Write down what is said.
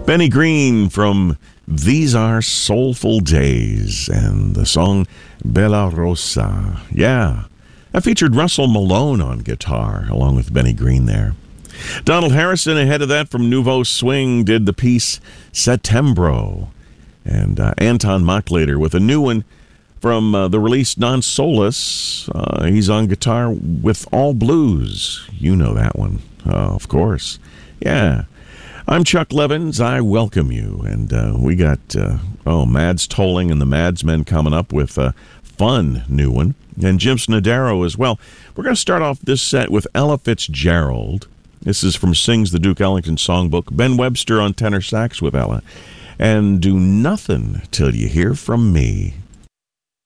Benny Green from These Are Soulful Days and the song Bella Rosa. Yeah, that featured Russell Malone on guitar along with Benny Green there. Donald Harrison ahead of that from Nouveau Swing did the piece Settembro. And Anton Mochlater with a new one from the release Non Solus. He's on guitar with All Blues. You know that one, of course. Yeah. I'm Chuck Levins. I welcome you. And we got, Mads Tolling and the Madsmen coming up with a fun new one. And Jim Snodaro as well. We're going to start off this set with Ella Fitzgerald. This is from Sings the Duke Ellington Songbook. Ben Webster on tenor sax with Ella. And Do Nothing Till You Hear From Me.